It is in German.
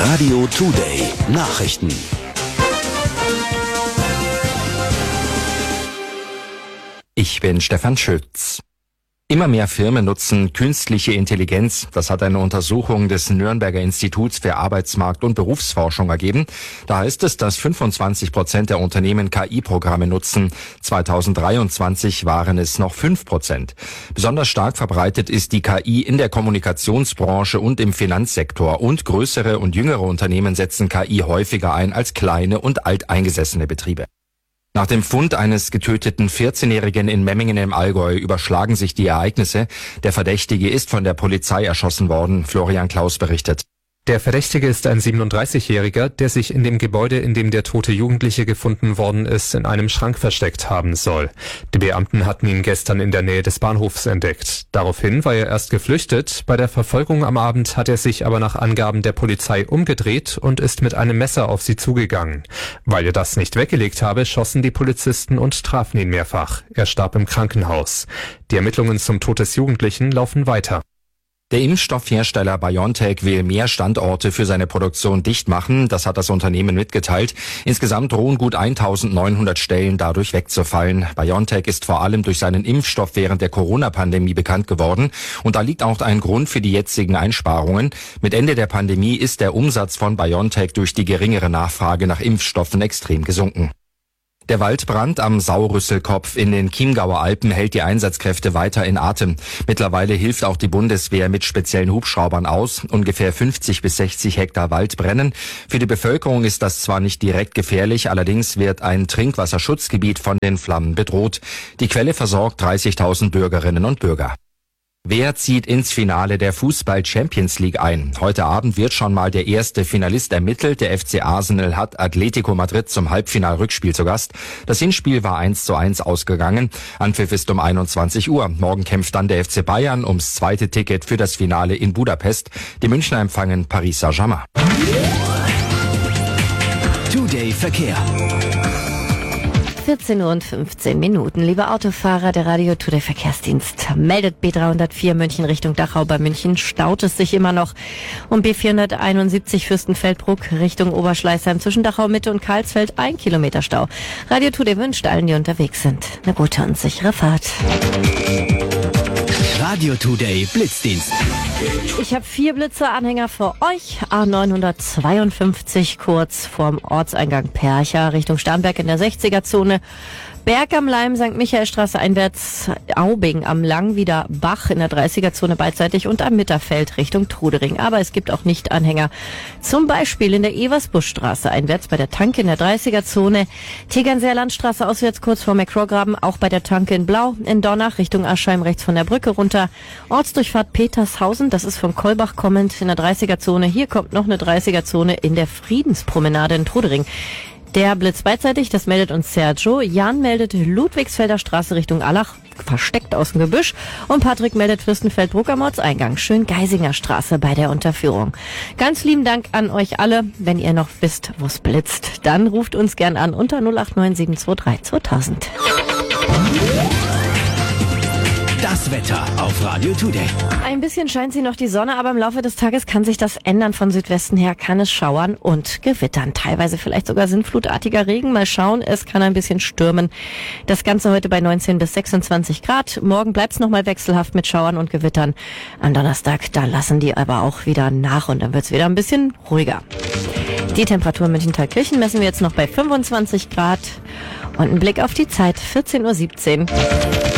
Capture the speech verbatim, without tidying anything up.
Radio Today Nachrichten. Ich bin Stefan Schütz. Immer mehr Firmen nutzen künstliche Intelligenz. Das hat eine Untersuchung des Nürnberger Instituts für Arbeitsmarkt- und Berufsforschung ergeben. Da heißt es, dass fünfundzwanzig Prozent der Unternehmen K I-Programme nutzen. zweitausenddreiundzwanzig waren es noch fünf Prozent. Besonders stark verbreitet ist die K I in der Kommunikationsbranche und im Finanzsektor. Und größere und jüngere Unternehmen setzen K I häufiger ein als kleine und alteingesessene Betriebe. Nach dem Fund eines getöteten vierzehnjährigen in Memmingen im Allgäu überschlagen sich die Ereignisse. Der Verdächtige ist von der Polizei erschossen worden. Florian Klaus berichtet. Der Verdächtige ist ein siebenunddreißigjähriger, der sich in dem Gebäude, in dem der tote Jugendliche gefunden worden ist, in einem Schrank versteckt haben soll. Die Beamten hatten ihn gestern in der Nähe des Bahnhofs entdeckt. Daraufhin war er erst geflüchtet. Bei der Verfolgung am Abend hat er sich aber nach Angaben der Polizei umgedreht und ist mit einem Messer auf sie zugegangen. Weil er das nicht weggelegt habe, schossen die Polizisten und trafen ihn mehrfach. Er starb im Krankenhaus. Die Ermittlungen zum Tod des Jugendlichen laufen weiter. Der Impfstoffhersteller BioNTech will mehr Standorte für seine Produktion dicht machen. Das hat das Unternehmen mitgeteilt. Insgesamt drohen gut eintausendneunhundert Stellen dadurch wegzufallen. BioNTech ist vor allem durch seinen Impfstoff während der Corona-Pandemie bekannt geworden. Und da liegt auch ein Grund für die jetzigen Einsparungen. Mit Ende der Pandemie ist der Umsatz von BioNTech durch die geringere Nachfrage nach Impfstoffen extrem gesunken. Der Waldbrand am Saurüsselkopf in den Chiemgauer Alpen hält die Einsatzkräfte weiter in Atem. Mittlerweile hilft auch die Bundeswehr mit speziellen Hubschraubern aus. Ungefähr fünfzig bis sechzig Hektar Wald brennen. Für die Bevölkerung ist das zwar nicht direkt gefährlich, allerdings wird ein Trinkwasserschutzgebiet von den Flammen bedroht. Die Quelle versorgt dreißigtausend Bürgerinnen und Bürger. Wer zieht ins Finale der Fußball-Champions League ein? Heute Abend wird schon mal der erste Finalist ermittelt. Der F C Arsenal hat Atletico Madrid zum Halbfinalrückspiel zu Gast. Das Hinspiel war eins zu eins ausgegangen. Anpfiff ist um einundzwanzig Uhr. Morgen kämpft dann der F C Bayern ums zweite Ticket für das Finale in Budapest. Die Münchner empfangen Paris Saint-Germain. Today Verkehr. vierzehn Uhr und fünfzehn Minuten. Liebe Autofahrer, der Radio Today Verkehrsdienst meldet B dreihundertvier München Richtung Dachau. Bei München staut es sich immer noch. Und B vierhunderteinundsiebzig Fürstenfeldbruck Richtung Oberschleißheim zwischen Dachau Mitte und Karlsfeld ein Kilometer Stau. Radio Today wünscht allen, die unterwegs sind, eine gute und sichere Fahrt. Radio Today Blitzdienst. Ich habe vier Blitzer-Anhänger für euch. A neunhundertzweiundfünfzig kurz vorm Ortseingang Percha Richtung Starnberg in der sechziger-Zone. Berg am Leim, Sankt Michaelstraße einwärts, Aubing am Langwieder Bach in der dreißiger-Zone beidseitig und am Mitterfeld Richtung Trudering. Aber es gibt auch Nicht-Anhänger. Zum Beispiel in der Eversbuschstraße einwärts bei der Tanke in der dreißiger-Zone, Tegernseer Landstraße auswärts kurz vor McCraw-Graben, auch bei der Tanke in Blau, in Dornach Richtung Aschheim rechts von der Brücke runter. Ortsdurchfahrt Petershausen, das ist von Kolbach kommend in der dreißiger-Zone. Hier kommt noch eine dreißiger-Zone in der Friedenspromenade in Trudering. Der Blitz beidseitig, das meldet uns Sergio. Jan meldet Ludwigsfelder Straße Richtung Allach, versteckt aus dem Gebüsch. Und Patrick meldet Fürstenfeldbruck am Ortseingang, schön Geisinger Straße bei der Unterführung. Ganz lieben Dank an euch alle. Wenn ihr noch wisst, wo es blitzt, dann ruft uns gern an unter null acht neun sieben zwei drei zweitausend. Das Wetter auf Radio Today. Ein bisschen scheint sie noch die Sonne, aber im Laufe des Tages kann sich das ändern. Von Südwesten her kann es schauern und gewittern. Teilweise vielleicht sogar sinnflutartiger Regen. Mal schauen, es kann ein bisschen stürmen. Das Ganze heute bei neunzehn bis sechsundzwanzig Grad. Morgen bleibt es nochmal wechselhaft mit Schauern und Gewittern. Am Donnerstag, da lassen die aber auch wieder nach und dann wird es wieder ein bisschen ruhiger. Die Temperatur in München-Thalkirchen messen wir jetzt noch bei fünfundzwanzig Grad. Und ein Blick auf die Zeit, vierzehn Uhr siebzehn.